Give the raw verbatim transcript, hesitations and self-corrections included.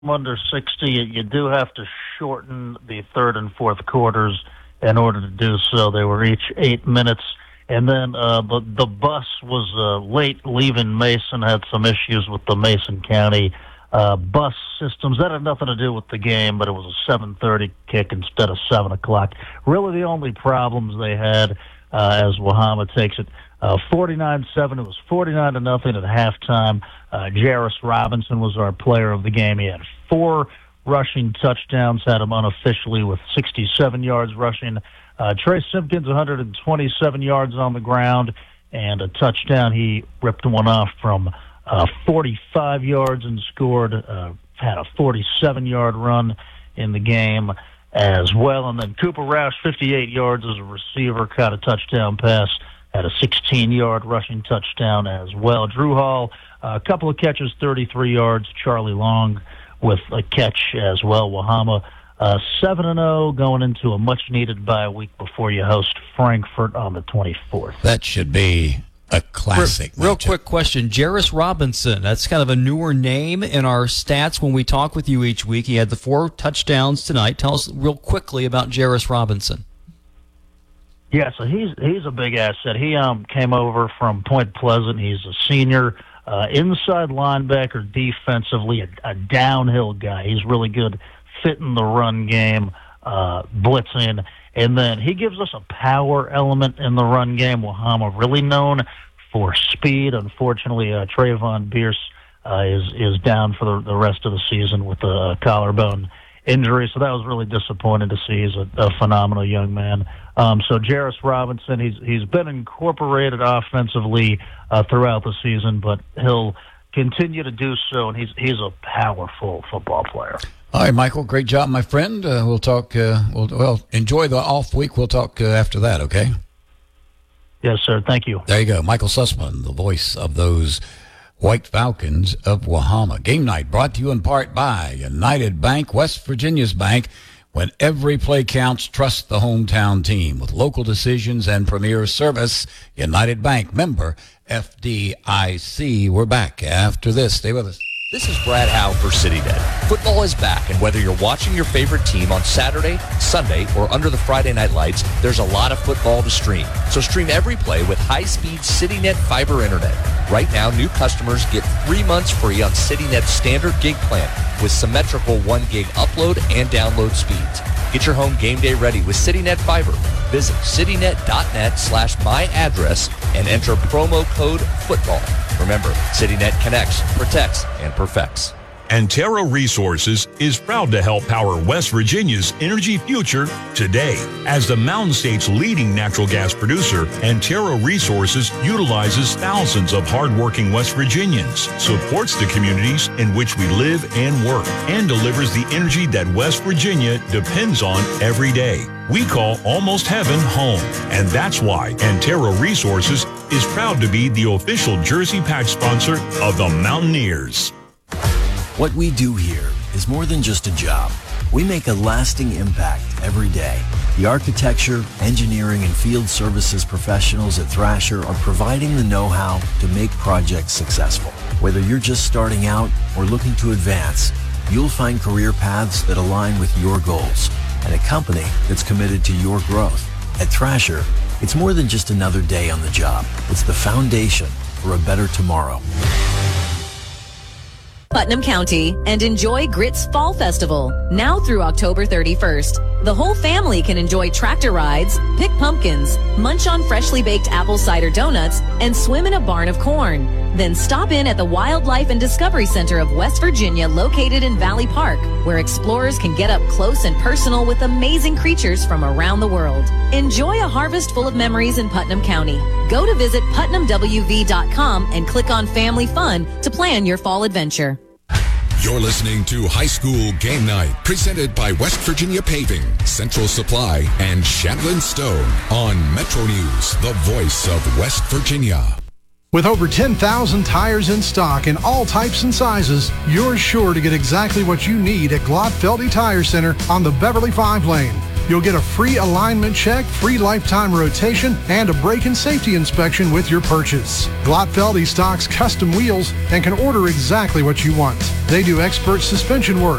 under sixty, you do have to shorten the third and fourth quarters in order to do so. They were each eight minutes. And then uh, the, the bus was uh, late leaving Mason, had some issues with the Mason County uh, bus systems. That had nothing to do with the game, but it was a seven thirty kick instead of seven o'clock. Really the only problems they had uh, as Wahama takes it uh, forty-nine seven. It was forty-nine to nothing at halftime. Uh, Jairus Robinson was our player of the game. He had four rushing touchdowns, had him unofficially with sixty-seven yards rushing. Uh, Trey Simpkins, one hundred twenty-seven yards on the ground and a touchdown. He ripped one off from uh, forty-five yards and scored, uh, had a forty-seven-yard run in the game as well. And then Cooper Roush, fifty-eight yards as a receiver, caught a touchdown pass, had a sixteen-yard rushing touchdown as well. Drew Hall, a couple of catches, thirty-three yards. Charlie Long with a catch as well. Wahama uh, seven and oh going into a much-needed bye week before you host Frankfort on the twenty-fourth. That should be a classic. Real, real quick question. Jairus Robinson, that's kind of a newer name in our stats when we talk with you each week. He had the four touchdowns tonight. Tell us real quickly about Jairus Robinson. Yeah, so he's he's a big asset. He um came over from Point Pleasant. He's a senior uh, inside linebacker defensively, a, a downhill guy. He's really good fitting the run game, uh, blitzing, and then he gives us a power element in the run game. Wahama really known for speed. Unfortunately, uh, Trayvon Bierce uh, is is down for the, the rest of the season with a collarbone injury, so that was really disappointing to see. He's a, a phenomenal young man. Um, so Jairus Robinson, he's he's been incorporated offensively uh, throughout the season, but he'll continue to do so, and he's he's a powerful football player. All right, Michael, great job, my friend. Uh, we'll talk, uh, we'll, well, enjoy the off week. We'll talk uh, after that, okay? Yes, sir. Thank you. There you go. Michael Sussman, the voice of those White Falcons of Wahama. Game night brought to you in part by United Bank, West Virginia's bank. When every play counts, trust the hometown team. With local decisions and premier service, United Bank, member F D I C. We're back after this. Stay with us. This is Brad Howe for CityNet. Football is back, and whether you're watching your favorite team on Saturday, Sunday, or under the Friday night lights, there's a lot of football to stream. So stream every play with high-speed CityNet fiber internet. Right now, new customers get three months free on CityNet's standard gig plan with symmetrical one gig upload and download speeds. Get your home game day ready with CityNet Fiber. Visit citynet.net slash my address and enter promo code football. Remember, CityNet connects, protects, and perfects. Antero Resources is proud to help power West Virginia's energy future today. As the Mountain State's leading natural gas producer, Antero Resources utilizes thousands of hardworking West Virginians, supports the communities in which we live and work, and delivers the energy that West Virginia depends on every day. We call Almost Heaven home, and that's why Antero Resources is proud to be the official Jersey Patch sponsor of the Mountaineers. What we do here is more than just a job. We make a lasting impact every day. The architecture, engineering, and field services professionals at Thrasher are providing the know-how to make projects successful. Whether you're just starting out or looking to advance, you'll find career paths that align with your goals and a company that's committed to your growth. At Thrasher, it's more than just another day on the job. It's the foundation for a better tomorrow. Putnam County, and enjoy Grits Fall Festival, now through October thirty-first. The whole family can enjoy tractor rides, pick pumpkins, munch on freshly baked apple cider donuts, and swim in a barn of corn. Then stop in at the Wildlife and Discovery Center of West Virginia, located in Valley Park, where explorers can get up close and personal with amazing creatures from around the world. Enjoy a harvest full of memories in Putnam County. Go to visit putnam w v dot com and click on Family Fun to plan your fall adventure. You're listening to High School Game Night, presented by West Virginia Paving, Central Supply, and Shanlin Stone on Metro News, the voice of West Virginia. With over ten thousand tires in stock in all types and sizes, you're sure to get exactly what you need at Glotfeldy Tire Center on the Beverly five lane. You'll get a free alignment check, free lifetime rotation, and a brake and safety inspection with your purchase. Glotfeldy stocks custom wheels and can order exactly what you want. They do expert suspension work,